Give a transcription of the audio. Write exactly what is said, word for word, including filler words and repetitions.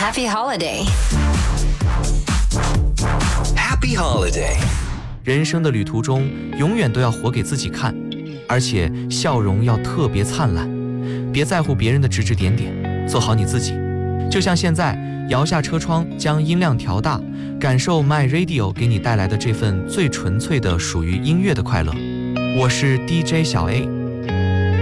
Happy holiday. Happy holiday. 人生的旅途中，永远都要活给自己看，而且笑容要特别灿烂，别在乎别人的指指点点，做好你自己。就像现在，摇下车窗，将音量调大，感受 My Radio 给你带来的这份最纯粹的属于音乐的快乐。我是 D J 小 A。